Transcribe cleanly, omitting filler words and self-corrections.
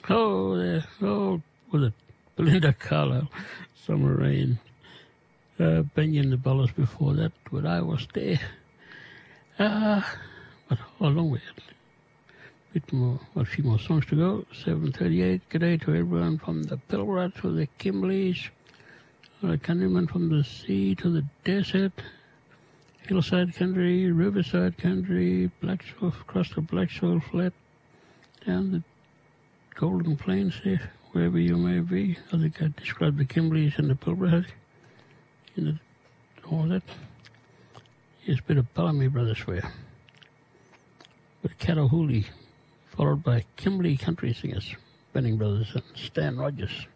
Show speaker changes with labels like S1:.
S1: Was it Belinda Carlisle, Summer Rain, Benny and the Bellas before that, when I was there. But how long we had? A few more songs to go. 7:38. G'day to everyone from the Pilbara to the Kimberleys, the countrymen from the sea to the desert, hillside country, riverside country, across the Black Soil Flat, down the Golden Plains there, wherever you may be. I think I described the Kimberleys and the Pilbara, all that. Here's a bit of Bellamy Brothers for you, with Catahouli, followed by Kimberley country singers, Benning Brothers and Stan Rogers.